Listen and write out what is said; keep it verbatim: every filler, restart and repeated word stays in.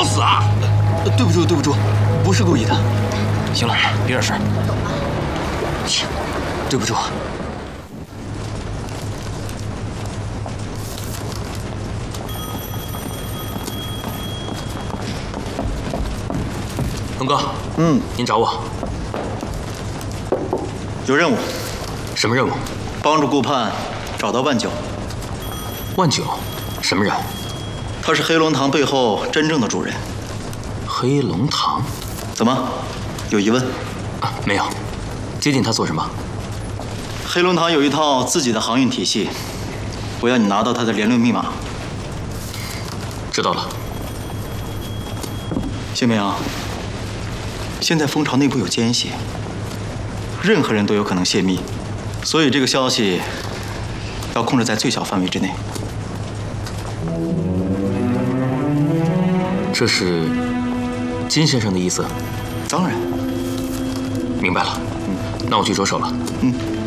找死啊！ 对不住，对不住，不是故意的。 行了，别惹事。 切，对不住。 龙哥， 嗯， 您找我， 有任务。 什么任务？ 帮助顾盼找到万九。 万九，什么人？ 他是黑龙堂背后真正的主人。 黑龙堂？ 怎么，有疑问？ 啊，没有。接近他做什么？ 黑龙堂有一套自己的航运体系，我要你拿到他的联络密码。 知道了。 谢明阳，现在蜂巢内部有奸细，任何人都有可能泄密，所以这个消息要控制在最小范围之内。 这是金先生的意思？ 当然。 明白了。嗯，那我去着手了。 嗯。